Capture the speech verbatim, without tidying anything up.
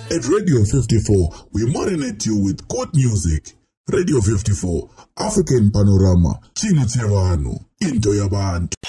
At Radio fifty-four, we marinate you with good music. Radio fifty-four, African Panorama, Chini Tevanu, Into Yabantu.